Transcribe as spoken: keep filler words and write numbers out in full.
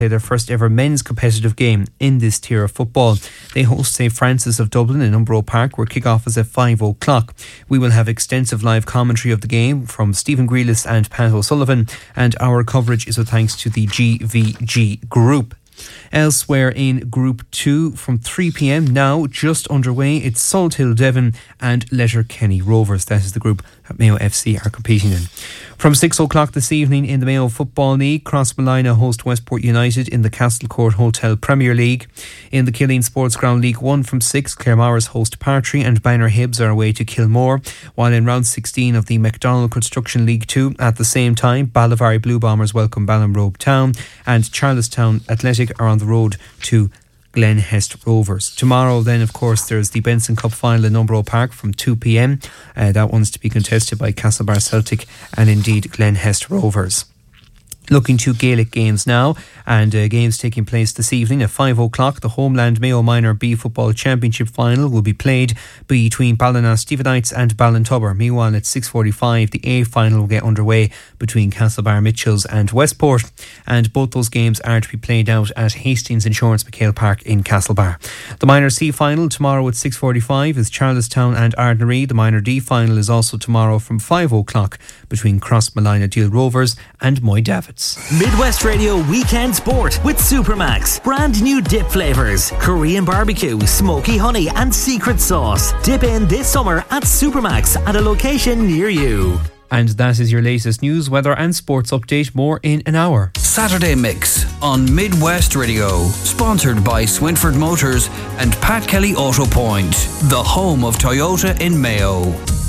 their first ever men's competitive game in this tier of football. They host St Francis of Dublin in Umbro Park, where kick-off is at five o'clock. We will have extensive live commentary of the game from Stephen Grealis and Pat O'Sullivan, and our coverage is with thanks to the G V G Group. Elsewhere in Group two, from three p.m. now, just underway, it's Salthill Devon and Letterkenny Rovers. That is the group that Mayo F C are competing in. From six o'clock this evening in the Mayo Football League, Crossmolina host Westport United in the Castlecourt Hotel Premier League. In the Killeen Sports Ground League one from six, Claremorris host Partry and Banner Hibs are away to Kilmore. While in round sixteen of the McDonald Construction League two, at the same time, Ballivary Blue Bombers welcome Ballinrobe Town, and Charlestown Athletic are on the road to Glen Hest Rovers. Tomorrow then, of course, there's the Benson Cup final in Umbro Park from two p.m. Uh, that one's to be contested by Castlebar Celtic and indeed Glen Hest Rovers. Looking to Gaelic games now, and uh, games taking place this evening at five o'clock. The Homeland Mayo Minor B Football Championship final will be played between Ballina Stephenites and Ballintubber. Meanwhile, at six forty-five, the A final will get underway between Castlebar Mitchells and Westport, and both those games are to be played out at Hastings Insurance McHale Park in Castlebar. The Minor C final tomorrow at six forty-five is Charlestown and Ardnaree. The Minor D final is also tomorrow from five o'clock between Crossmolina Deal Rovers and Moy Davids. Midwest Radio Weekend Sport with Supermax. Brand new dip flavours: Korean barbecue, smoky honey and secret sauce. Dip in this summer at Supermax at a location near you. And that is your latest news, weather and sports update. More in an hour. Saturday Mix on Midwest Radio, sponsored by Swinford Motors and Pat Kelly Auto Point, the home of Toyota in Mayo.